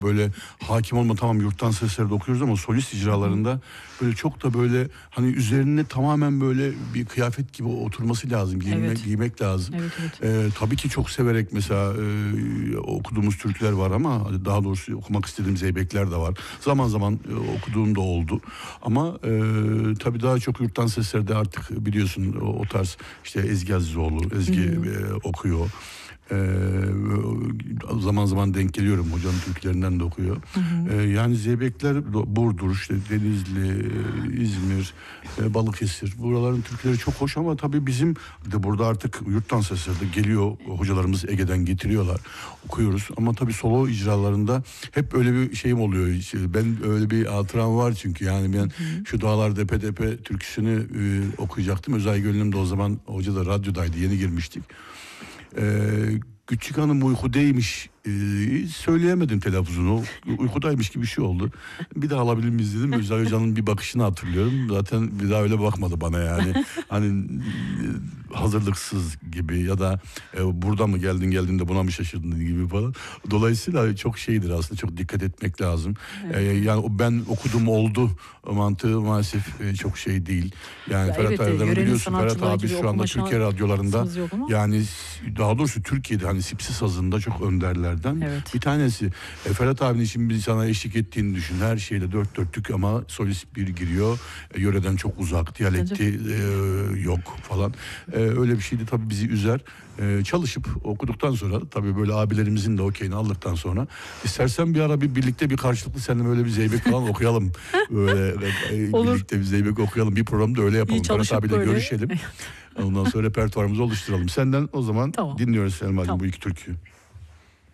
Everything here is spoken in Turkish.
böyle hakim olma, tamam yurttan sesleri de okuyoruz ama solist icralarında böyle çok da böyle hani üzerine tamamen böyle bir kıyafet gibi oturması lazım. Evet. Giymek lazım. Evet, evet. Tabii ki çok severek mesela okuduğumuz türküler var ama daha doğrusu okumak istediğim zeybekler de var. Zaman zaman okuduğum da oldu. Ama tabii daha çok yurttan seslerde artık biliyorsun o tarz işte Ezgi Azizoğlu, Ezgi okuyor. Zaman zaman denk geliyorum, hocanın türkülerinden de okuyor. Yani zeybekler Burdur, işte Denizli, İzmir, Balıkesir, buraların türküleri çok hoş ama tabii bizim de burada artık yurttan sesleri de geliyor, hocalarımız Ege'den getiriyorlar, okuyoruz ama tabii solo icralarında hep öyle bir şeyim oluyor. İşte ben öyle bir hatıram var çünkü yani ben şu Dağlar Depe Depe türküsünü okuyacaktım. Özay Gönlüm de o zaman hoca da radyodaydı, yeni girmiştik. Küçük hanım uykudaymış, söyleyemedim telaffuzunu, uykudaymış gibi bir şey oldu. Bir daha alabilir miyiz dedim. Özay Hoca'nın bir bakışını hatırlıyorum. Zaten bir daha öyle bakmadı bana yani. Hani hazırlıksız gibi ya da burada mı geldin de buna mı şaşırdın gibi falan. Dolayısıyla çok şeydir aslında, çok dikkat etmek lazım. Yani ben okudum oldu mantığı maalesef çok şey değil. Yani Ya Ferhat evet, Ayar'dan yörenin biliyorsun, Ferhat sanatçıları abi gibi şu anda okuma Türkiye radyolarında şansımız yok ama. yani daha doğrusu Türkiye'de hani Sipsi sazında çok önderlerden Evet. bir tanesi. Ferhat abinin şimdi biz sana eşlik ettiğini düşün. Her şeyle dört dörtlük ama solist bir giriyor. Yöreden çok uzak, diyalekti yok falan. Öyle bir şeydi, tabii bizi üzer. Çalışıp okuduktan sonra tabii böyle abilerimizin de okeyini aldıktan sonra istersen bir ara birlikte bir karşılıklı seninle böyle bir zeybek falan okuyalım. Böyle Olur. birlikte bir zeybek okuyalım. Bir programda öyle yapalım. İyi Ferhat çalışıp abiyle böyle. görüşelim. Ondan sonra repertuarımızı oluşturalım. Senden o zaman Tamam. dinliyoruz Selma'cığım Tamam. bu iki türküyü.